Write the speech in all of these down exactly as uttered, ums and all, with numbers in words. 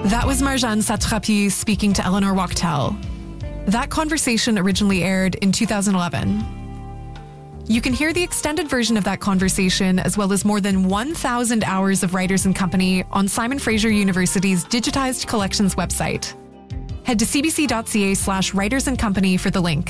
That was Marjane Satrapi speaking to Eleanor Wachtel. That conversation originally aired in two thousand eleven. You can hear the extended version of that conversation, as well as more than one thousand hours of Writers and Company, on Simon Fraser University's digitized collections website. Head to cbc.ca slash Writers and Company for the link.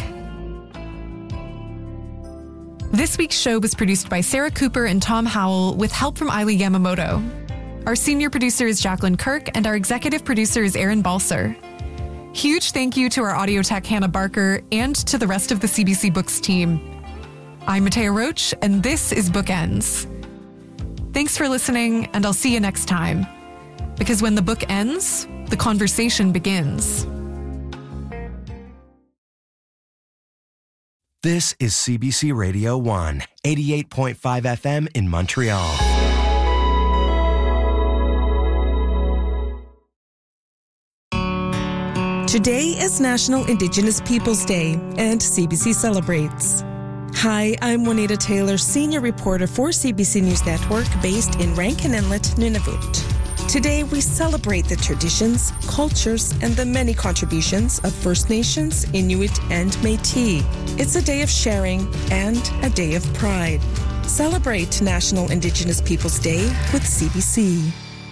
This week's show was produced by Sarah Cooper and Tom Howell with help from Eiley Yamamoto. Our senior producer is Jacqueline Kirk, and our executive producer is Aaron Balser. Huge thank you to our audio tech Hannah Barker and to the rest of the C B C Books team. I'm Matea Roach, and this is Bookends. Thanks for listening, and I'll see you next time. Because when the book ends, the conversation begins. This is C B C Radio one, eighty-eight point five F M in Montreal. Today is National Indigenous Peoples Day, and C B C celebrates. Hi, I'm Juanita Taylor, senior reporter for C B C News Network, based in Rankin Inlet, Nunavut. Today, we celebrate the traditions, cultures, and the many contributions of First Nations, Inuit, and Métis. It's a day of sharing and a day of pride. Celebrate National Indigenous Peoples Day with C B C.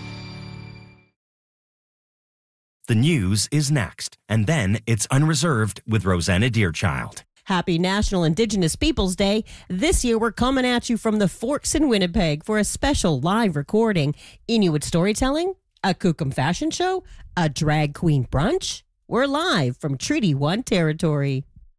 The news is next, and then it's Unreserved with Rosanna Deerchild. Happy National Indigenous Peoples Day. This year, we're coming at you from the Forks in Winnipeg for a special live recording. Inuit storytelling, a Kukum fashion show, a drag queen brunch. We're live from Treaty One territory.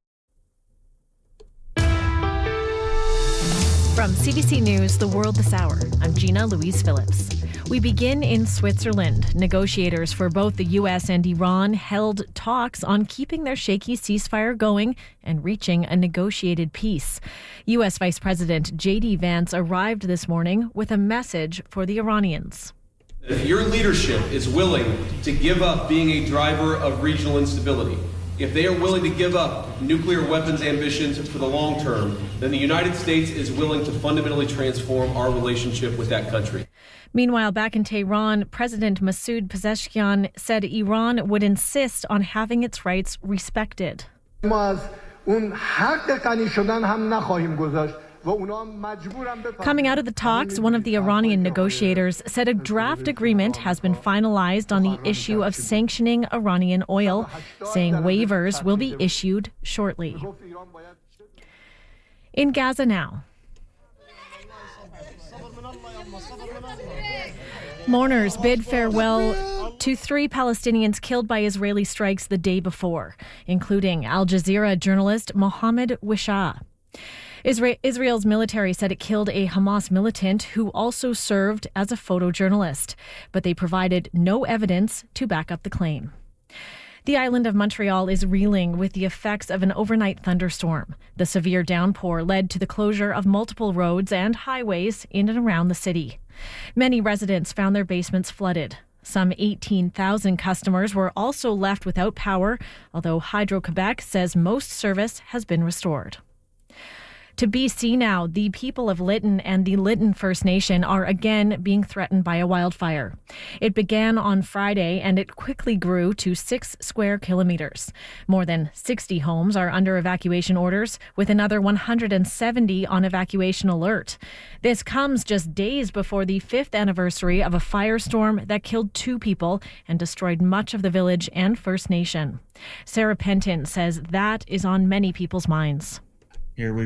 From C B C News, The World This Hour, I'm Gina Louise Phillips. We begin in Switzerland. Negotiators for both the U S and Iran held talks on keeping their shaky ceasefire going and reaching a negotiated peace. U S Vice President J D Vance arrived this morning with a message for the Iranians. If your leadership is willing to give up being a driver of regional instability, if they are willing to give up nuclear weapons ambitions for the long term, then the United States is willing to fundamentally transform our relationship with that country. Meanwhile, back in Tehran, President Masoud Pezeshkian said Iran would insist on having its rights respected. Coming out of the talks, one of the Iranian negotiators said a draft agreement has been finalized on the issue of sanctioning Iranian oil, saying waivers will be issued shortly. In Gaza now. Mourners bid farewell to three Palestinians killed by Israeli strikes the day before, including Al Jazeera journalist Mohammed Wisha. Isra- Israel's military said it killed a Hamas militant who also served as a photojournalist, but they provided no evidence to back up the claim. The island of Montreal is reeling with the effects of an overnight thunderstorm. The severe downpour led to the closure of multiple roads and highways in and around the city. Many residents found their basements flooded. Some eighteen thousand customers were also left without power, although Hydro-Quebec says most service has been restored. To B C now, the people of Lytton and the Lytton First Nation are again being threatened by a wildfire. It began on Friday and it quickly grew to six square kilometers. More than sixty homes are under evacuation orders, with another one hundred seventy on evacuation alert. This comes just days before the fifth anniversary of a firestorm that killed two people and destroyed much of the village and First Nation. Sarah Penton says that is on many people's minds. Here we